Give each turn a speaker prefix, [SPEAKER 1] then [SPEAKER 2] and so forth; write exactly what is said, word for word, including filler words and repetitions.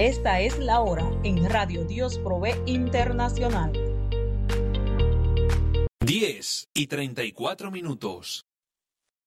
[SPEAKER 1] Esta es la hora en Radio Dios Provee Internacional.
[SPEAKER 2] diez y treinta y cuatro minutos.